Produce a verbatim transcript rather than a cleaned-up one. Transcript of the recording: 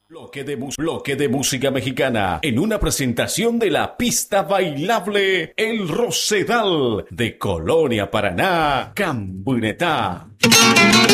Bloque de, bloque de música mexicana en una presentación de la pista bailable El Rosedal de Colonia Paraná, Cambuinetá.